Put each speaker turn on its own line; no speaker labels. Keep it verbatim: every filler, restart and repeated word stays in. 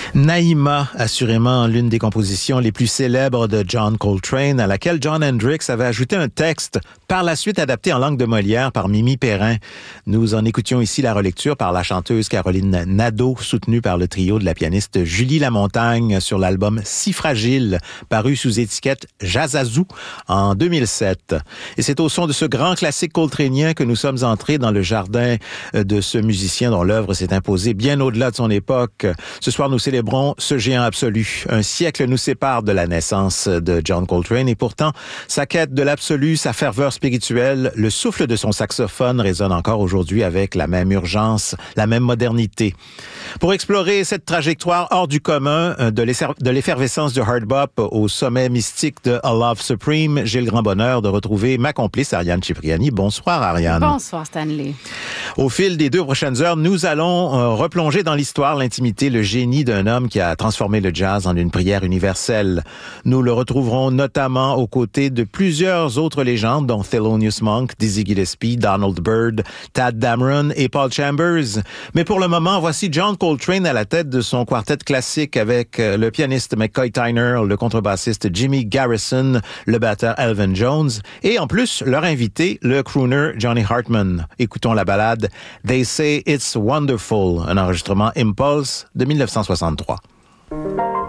Naïma, assurément l'une des compositions les plus célèbres de John Coltrane, à laquelle Jon Hendricks avait ajouté un texte, par la suite adapté en langue de Molière par Mimi Perrin. Nous en écoutions ici la relecture par la chanteuse Caroline Nadeau, soutenue par le trio de la pianiste Julie Lamontagne sur l'album Si Fragile, paru sous étiquette Jazzazou en deux mille sept. Et c'est au son de ce grand classique coltranien que nous sommes entrés dans le jardin de ce musicien dont l'œuvre s'est imposée bien au-delà de son époque. Ce soir, nous célébrons ce géant absolu. Un siècle nous sépare de la naissance de John Coltrane et pourtant, sa quête de l'absolu, sa ferveur spirituelle, le souffle de son saxophone résonne encore aujourd'hui avec la même urgence, la même modernité. Pour explorer cette trajectoire hors du commun de l'effervescence du hard bop au sommet mystique de A Love Supreme, j'ai le grand bonheur de retrouver ma complice Ariane Cipriani. Bonsoir Ariane.
Bonsoir Stanley.
Au fil des deux prochaines heures, nous allons euh, replonger dans l'histoire, l'intimité, le génie d'un homme qui a transformé le jazz en une prière universelle. Nous le retrouverons notamment aux côtés de plusieurs autres légendes, dont Thelonious Monk, Dizzy Gillespie, Donald Byrd, Tadd Dameron et Paul Chambers. Mais pour le moment, voici John Coltrane à la tête de son quartet classique avec le pianiste McCoy Tyner, le contrebassiste Jimmy Garrison, le batteur Elvin Jones et en plus leur invité, le crooner Johnny Hartman. Écoutons la ballade They Say It's Wonderful, un enregistrement Impulse de dix-neuf cent soixante-trois.